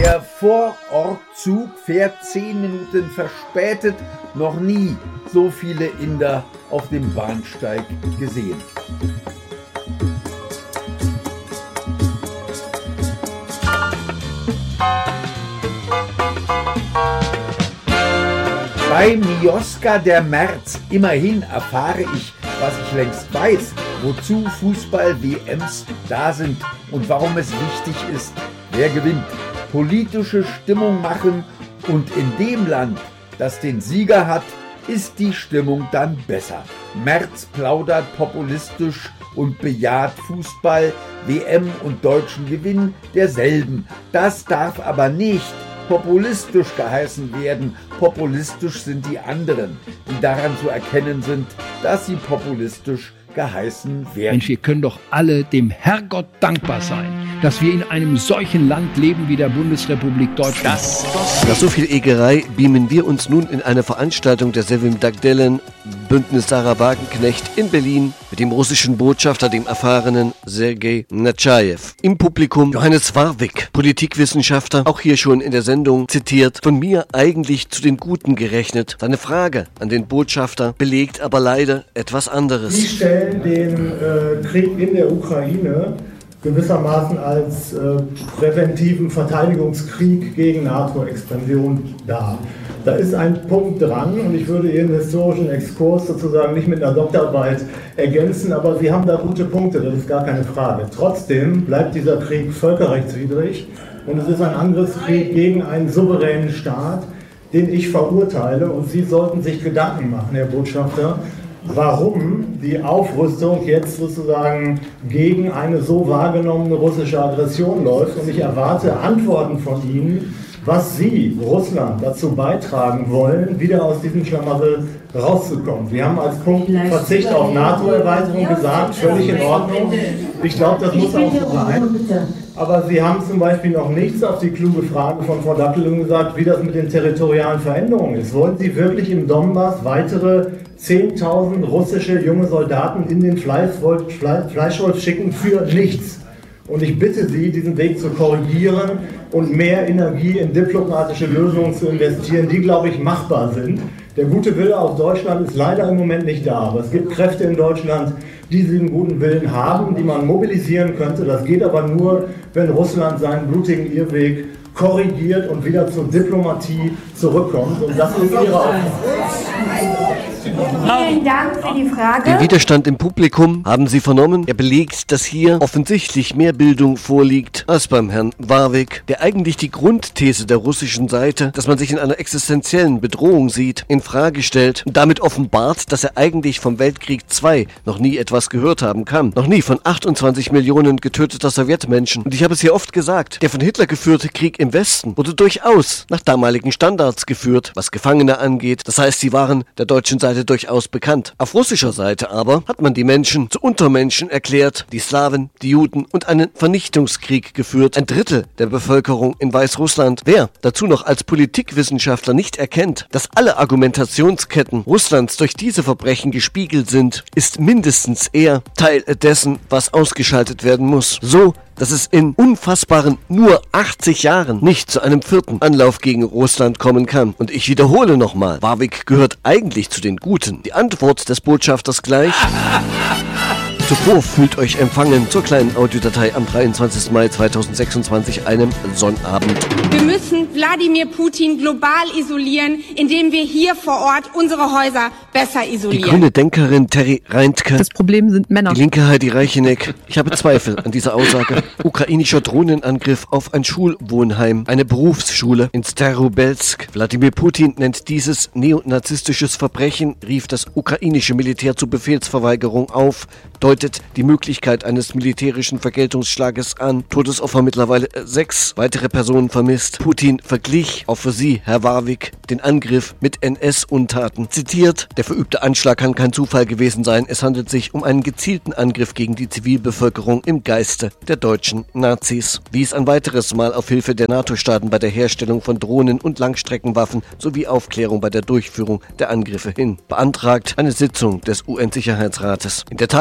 Der Vorortzug fährt 10 Minuten verspätet. Noch nie so viele Inder auf dem Bahnsteig gesehen. Bei Mioska der März, immerhin erfahre ich, was ich längst weiß, wozu Fußball-WMs da sind und warum es wichtig ist, wer gewinnt. Politische Stimmung machen und in dem Land, das den Sieger hat, ist die Stimmung dann besser. Merz plaudert populistisch und bejaht Fußball, WM und deutschen Gewinn derselben. Das darf aber nicht populistisch geheißen werden. Populistisch sind die anderen, die daran zu erkennen sind, dass sie populistisch geheißen werden. Mensch, wir können doch alle dem Herrgott dankbar sein, dass wir in einem solchen Land leben wie der Bundesrepublik Deutschland. Nach so viel Egerei beamen wir uns nun in eine Veranstaltung der Sevim Dagdelen Bündnis Sarah Wagenknecht in Berlin mit dem russischen Botschafter, dem erfahrenen Sergei Nechayev. Im Publikum Johannes Warwick, Politikwissenschaftler, auch hier schon in der Sendung zitiert, von mir eigentlich zu den Guten gerechnet. Seine Frage an den Botschafter belegt aber leider etwas anderes. Sie stellen den Krieg in der Ukraine gewissermaßen als präventiven Verteidigungskrieg gegen NATO-Expansion dar. Da ist ein Punkt dran und ich würde Ihren historischen Exkurs sozusagen nicht mit einer Doktorarbeit ergänzen, aber Sie haben da gute Punkte, das ist gar keine Frage. Trotzdem bleibt dieser Krieg völkerrechtswidrig und es ist ein Angriffskrieg gegen einen souveränen Staat, den ich verurteile, und Sie sollten sich Gedanken machen, Herr Botschafter, warum die Aufrüstung jetzt sozusagen gegen eine so wahrgenommene russische Aggression läuft. Und ich erwarte Antworten von Ihnen, was Sie, Russland, dazu beitragen wollen, wieder aus diesem Schlamassel rauszukommen. Wir haben als Punkt Verzicht auf NATO-Erweiterung gesagt, völlig in Ordnung. Ich glaube, das muss auch so sein. Aber Sie haben zum Beispiel noch nichts auf die kluge Frage von Frau Dattelung gesagt, wie das mit den territorialen Veränderungen ist. Wollen Sie wirklich im Donbass weitere 10.000 russische junge Soldaten in den Fleischwolf schicken für nichts? Und ich bitte Sie, diesen Weg zu korrigieren und mehr Energie in diplomatische Lösungen zu investieren, die, glaube ich, machbar sind. Der gute Wille aus Deutschland ist leider im Moment nicht da, aber es gibt Kräfte in Deutschland, die diesen guten Willen haben, die man mobilisieren könnte. Das geht aber nur, wenn Russland seinen blutigen Irrweg korrigiert und wieder zur Diplomatie zurückkommt. Und das ist Ihre Aufgabe. Vielen Dank für die Frage. Den Widerstand im Publikum haben Sie vernommen. Er belegt, dass hier offensichtlich mehr Bildung vorliegt als beim Herrn Warwick, der eigentlich die Grundthese der russischen Seite, dass man sich in einer existenziellen Bedrohung sieht, in Frage stellt und damit offenbart, dass er eigentlich vom Weltkrieg II noch nie etwas gehört haben kann. Noch nie von 28 Millionen getöteter Sowjetmenschen. Und ich habe es hier oft gesagt, der von Hitler geführte Krieg im Westen wurde durchaus nach damaligen Standards geführt, was Gefangene angeht. Das heißt, sie waren der deutschen Seite durchaus bekannt. Auf russischer Seite aber hat man die Menschen zu Untermenschen erklärt, die Slawen, die Juden und einen Vernichtungskrieg geführt. Ein Drittel der Bevölkerung in Weißrussland. Wer dazu noch als Politikwissenschaftler nicht erkennt, dass alle Argumentationsketten Russlands durch diese Verbrechen gespiegelt sind, ist mindestens eher Teil dessen, was ausgeschaltet werden muss. So, dass es in unfassbaren nur 80 Jahren nicht zu einem vierten Anlauf gegen Russland kommen kann. Und ich wiederhole nochmal, Warwick gehört eigentlich zu den Guten. Die Antwort des Botschafters gleich. Zuvor fühlt euch empfangen zur kleinen Audiodatei am 23. Mai 2026, einem Sonnabend. Wir müssen Wladimir Putin global isolieren, indem wir hier vor Ort unsere Häuser besser isolieren. Die grüne Denkerin Terry Reintke. Das Problem sind Männer. Die linke Heidi Reicheneck. Ich habe Zweifel an dieser Aussage. Ukrainischer Drohnenangriff auf ein Schulwohnheim, eine Berufsschule in Starobelsk. Wladimir Putin nennt dieses neonazistisches Verbrechen, rief das ukrainische Militär zur Befehlsverweigerung auf, deutet die Möglichkeit eines militärischen Vergeltungsschlages an. Todesopfer mittlerweile 6, weitere Personen vermisst. Putin verglich, auch für Sie, Herr Warwick, den Angriff mit NS-Untaten. Zitiert, der verübte Anschlag kann kein Zufall gewesen sein. Es handelt sich um einen gezielten Angriff gegen die Zivilbevölkerung im Geiste der deutschen Nazis. Wies ein weiteres Mal auf Hilfe der NATO-Staaten bei der Herstellung von Drohnen und Langstreckenwaffen sowie Aufklärung bei der Durchführung der Angriffe hin. Beantragt eine Sitzung des UN-Sicherheitsrates. In der Tagesschau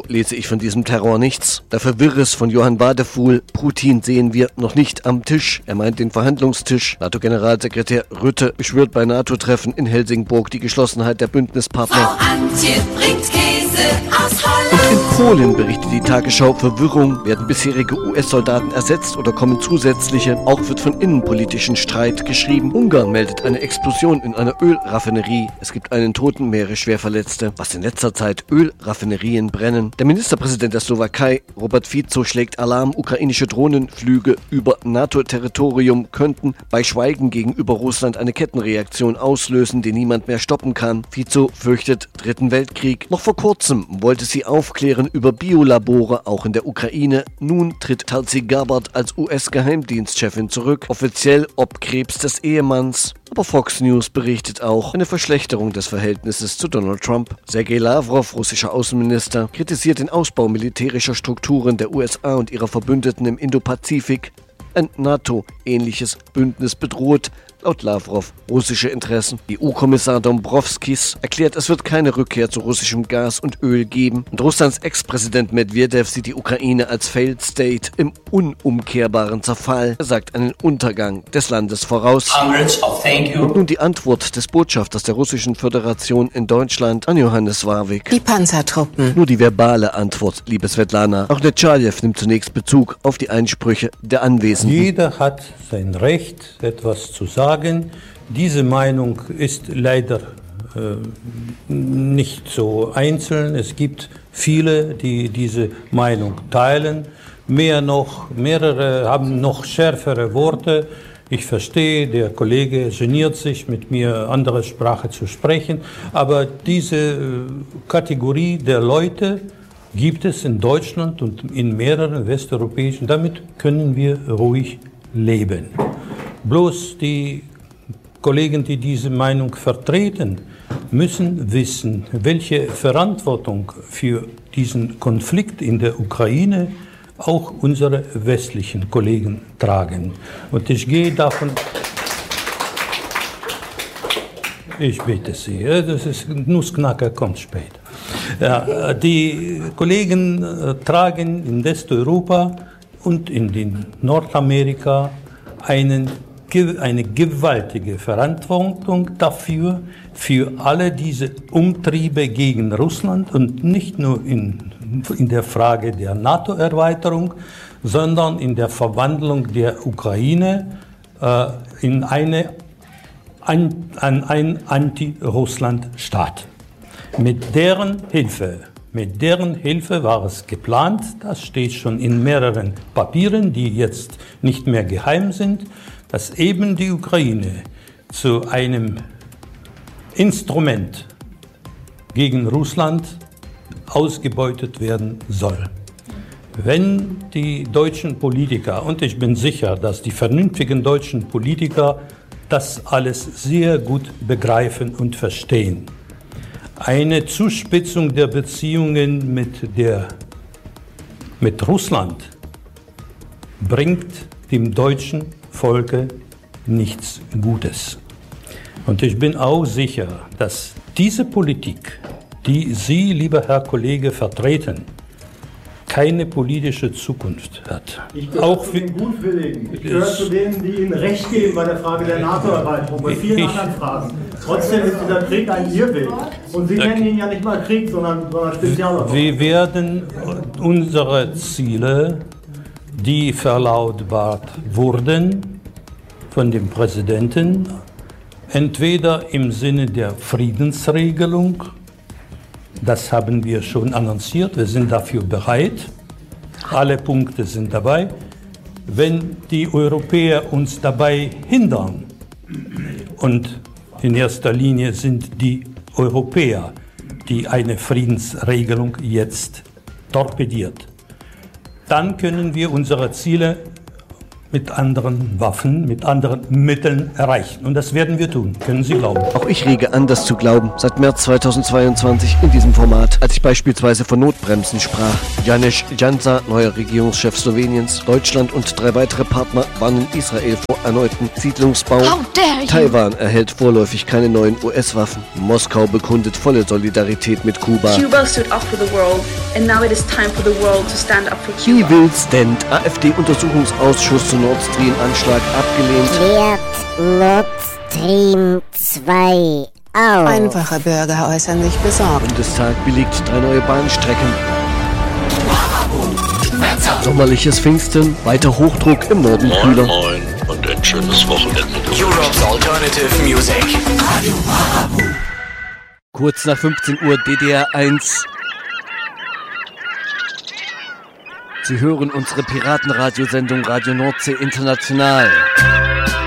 lese ich von diesem Terror nichts. Der Verwirres von Johann Wadefuhl, Putin sehen wir noch nicht am Tisch. Er meint den Verhandlungstisch. NATO-Generalsekretär Rutte beschwört bei NATO-Treffen in Helsingborg die Geschlossenheit der Bündnispartner. Frau Antje bringt Käse aus Holland. Und in Polen berichtet die Tagesschau Verwirrung. Werden bisherige US-Soldaten ersetzt oder kommen zusätzliche? Auch wird von innenpolitischen Streit geschrieben. Ungarn meldet eine Explosion in einer Ölraffinerie. Es gibt einen Toten, mehrere Schwerverletzte. Was in letzter Zeit Ölraffinerien brennen. Der Ministerpräsident der Slowakei, Robert Fico, schlägt Alarm. Ukrainische Drohnenflüge über NATO-Territorium könnten bei Schweigen gegenüber Russland eine Kettenreaktion auslösen, die niemand mehr stoppen kann. Fico fürchtet Dritten Weltkrieg. Noch vor kurzem wollte sie aufklären über Biolabore, auch in der Ukraine. Nun tritt Tulsi Gabbard als US-Geheimdienstchefin zurück. Offiziell ob Krebs des Ehemanns. Aber Fox News berichtet auch eine Verschlechterung des Verhältnisses zu Donald Trump. Sergei Lavrov, russischer Außenminister, kritisiert den Ausbau militärischer Strukturen der USA und ihrer Verbündeten im Indopazifik. Ein NATO-ähnliches Bündnis bedroht, laut Lavrov, russische Interessen. EU-Kommissar Dombrovskis erklärt, es wird keine Rückkehr zu russischem Gas und Öl geben. Und Russlands Ex-Präsident Medvedev sieht die Ukraine als Failed State im unumkehrbaren Zerfall. Er sagt einen Untergang des Landes voraus. Und nun die Antwort des Botschafters der Russischen Föderation in Deutschland an Johannes Warwick. Die Panzertruppen. Nur die verbale Antwort, liebe Svetlana. Auch Netschajew nimmt zunächst Bezug auf die Einsprüche der Anwesenden. Jeder hat sein Recht, etwas zu sagen. Diese Meinung ist leider nicht so einzeln. Es gibt viele, die diese Meinung teilen. Mehrere haben noch schärfere Worte. Ich verstehe, der Kollege geniert sich, mit mir andere Sprache zu sprechen. Aber diese Kategorie der Leute gibt es in Deutschland und in mehreren westeuropäischen. Damit können wir ruhig leben. Bloß die Kollegen, die diese Meinung vertreten, müssen wissen, welche Verantwortung für diesen Konflikt in der Ukraine auch unsere westlichen Kollegen tragen. Und ich gehe davon... Ich bitte Sie, das ist Nussknacker, kommt später. Ja, die Kollegen tragen in Westeuropa und in Nordamerika eine gewaltige Verantwortung dafür, für alle diese Umtriebe gegen Russland und nicht nur in der Frage der NATO-Erweiterung, sondern in der Verwandlung der Ukraine in einen Anti-Russland-Staat. Mit deren Hilfe war es geplant, das steht schon in mehreren Papieren, die jetzt nicht mehr geheim sind, dass eben die Ukraine zu einem Instrument gegen Russland ausgebeutet werden soll. Wenn die deutschen Politiker, und ich bin sicher, dass die vernünftigen deutschen Politiker das alles sehr gut begreifen und verstehen, eine Zuspitzung der Beziehungen mit Russland bringt dem deutschen Volke nichts Gutes. Und ich bin auch sicher, dass diese Politik, die Sie, lieber Herr Kollege, vertreten, keine politische Zukunft hat. Ich gehöre zu den Gutwilligen. Ich gehöre zu denen, die Ihnen Recht geben bei der Frage der NATO-Erweiterung, bei vielen anderen Fragen. Trotzdem ist dieser Krieg ein Irrweg. Und Sie nennen ihn ja nicht mal Krieg, sondern Spezialoperation. Wir werden unsere Ziele, die verlautbart wurden von dem Präsidenten, entweder im Sinne der Friedensregelung, das haben wir schon annonciert, wir sind dafür bereit, alle Punkte sind dabei. Wenn die Europäer uns dabei hindern, und in erster Linie sind die Europäer, die eine Friedensregelung jetzt torpediert, dann können wir unsere Ziele mit anderen Waffen, mit anderen Mitteln erreichen. Und das werden wir tun, können Sie glauben. Auch ich rege an, das zu glauben. Seit März 2022 in diesem Format, als ich beispielsweise von Notbremsen sprach. Janez Janša, neuer Regierungschef Sloweniens, Deutschland und 3 weitere Partner warnen Israel vor erneuten Siedlungsbau. Taiwan erhält vorläufig keine neuen US-Waffen. Moskau bekundet volle Solidarität mit Kuba. Cuba stood up for the world and now it is time for the world to stand up for Wie Cuba. will's denn? AfD-Untersuchungsausschuss zum Nord Stream-Anschlag abgelehnt. Klärt Nord Stream 2 auf. Einfache Bürger äußern sich besorgt. Bundestag billigt 3 neue Bahnstrecken. Sommerliches Pfingsten, weiter Hochdruck im Norden kühler. Moin und ein schönes Wochenende. Europe's Alternative Music. Kurz nach 15 Uhr DDR 1. Sie hören unsere Piratenradiosendung Radio Nordsee International.